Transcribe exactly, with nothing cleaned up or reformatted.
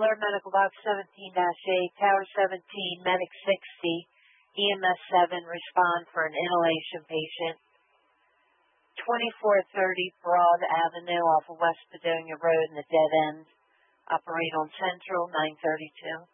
Alert Medical Box seventeen dash eight, Tower seventeen, Medic sixty, E M S seven, respond for an inhalation patient. twenty-four thirty Broad Avenue off of West Padonia Road in the dead end. Operate on Central, nine thirty-two.